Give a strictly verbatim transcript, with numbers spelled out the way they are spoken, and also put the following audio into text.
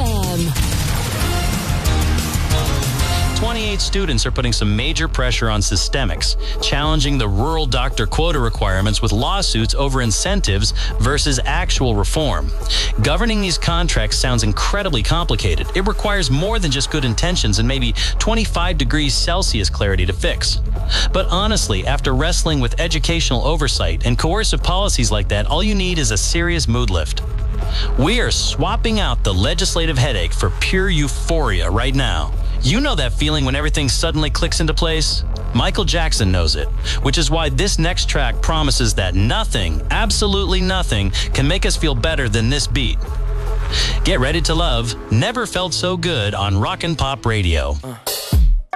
M. twenty-eight students are putting some major pressure on Systemics, challenging the rural doctor quota requirements with lawsuits over incentives versus actual reform. Governing these contracts sounds incredibly complicated. It requires more than just good intentions and maybe twenty-five degrees Celsius clarity to fix. But honestly, after wrestling with educational oversight and coercive policies like that, all you need is a serious mood lift. We are swapping out the legislative headache for pure euphoria right now. You know that feeling when everything suddenly clicks into place? Michael Jackson knows it, which is why this next track promises that nothing, absolutely nothing, can make us feel better than this beat. Get ready to love Never Felt So Good on Rockin' Pop Radio. Uh.